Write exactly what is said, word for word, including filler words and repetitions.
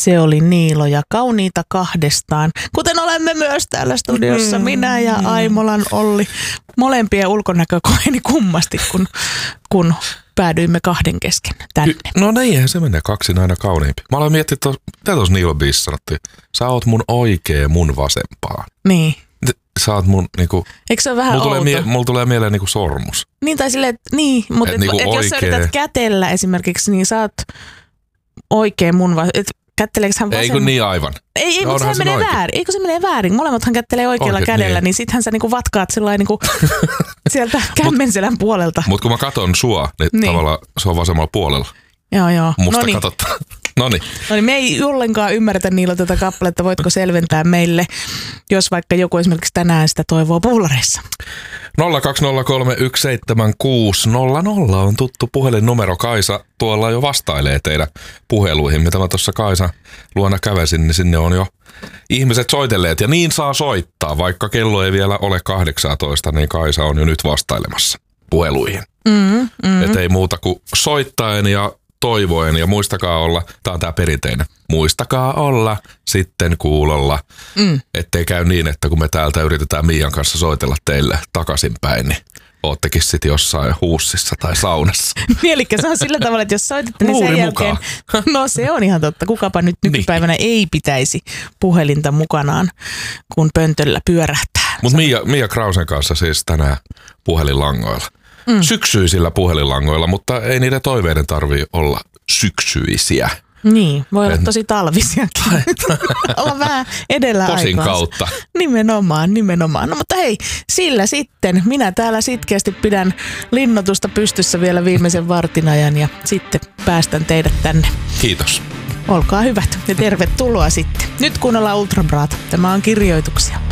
Se oli Niilo ja kauniita kahdestaan. Kuten olemme myös täällä studiossa, minä ja Aimolan Olli. Molempien ulkonäkökoeni kummasti, kun, kun päädyimme kahden kesken tänne. No eihän se menee kaksin aina kauniimpi. Mä aloin miettiä, että mitä tuossa Niilo biisissä sanottiin? Sä oot mun oikee mun vasempaa. Niin. Sä oot mun niinku... Eikö se ole vähän mulla outo? Tulee, mie- mulla tulee mieleen niinku sormus. Niin tai silleen, että niin, mutta et, niinku et, jos sä yrität kätellä esimerkiksi, niin sä oot oikein mun vasempaa. Kätteleekö hän vasemmalla? Ei kun niin aivan. Ei, ei mutta se menee oikein väärin. Eikö se menee väärin? Molemmathan kättelee oikealla Oikein, kädellä, niin, niin sittenhän sä niinku vatkaat sellainen niinku sieltä kämmenselän puolelta. Mutta kun mä katon sua, niin, niin tavallaan se on vasemmalla puolella. Joo, joo. Musta Noniin. Katsotaan. Noniin. Noniin, me ei ollenkaan ymmärretä Niilo tätä kappaletta. Voitko selventää meille, jos vaikka joku esimerkiksi tänään sitä toivoo puulareissa? nolla kaksi nolla kolme yksi seitsemän kuusi nolla nolla on tuttu puhelinnumero. Kaisa tuolla jo vastailee teidän puheluihin. Mitä mä tuossa Kaisa luona kävesin, niin sinne on jo ihmiset soitelleet. Ja niin saa soittaa, vaikka kello ei vielä ole kahdeksantoista, niin Kaisa on jo nyt vastailemassa puheluihin. Mm, mm. Et ei muuta kuin soittaen ja toivoen ja muistakaa olla, tää on tää perinteinen, muistakaa olla sitten kuulolla, mm. ettei käy niin, että kun me täältä yritetään Miian kanssa soitella teille takaisinpäin, niin oottekin sitten jossain huussissa tai saunassa. Mielikkä se on sillä tavalla, että jos soitatte, niin sen jälkeen, no se on ihan totta, kukapa nyt nykypäivänä niin ei pitäisi puhelinta mukanaan, kun pöntöllä pyörähtää. Mutta Mia, Mia Krausen kanssa siis tänään puhelinlangoilla. Mm. Syksyisillä puhelinlangoilla, mutta ei niiden toiveiden tarvitse olla syksyisiä. Niin, voi olla en... tosi talvisiakin. Olla vähän edellä Posin aikaansa. kautta. Nimenomaan, nimenomaan. No mutta hei, sillä sitten. Minä täällä sitkeästi pidän linnoitusta pystyssä vielä viimeisen vartin ajan ja sitten päästän teidät tänne. Kiitos. Olkaa hyvät ja tervetuloa sitten. Nyt kuunnellaan Ultrabraata. Tämä on Kirjoituksia.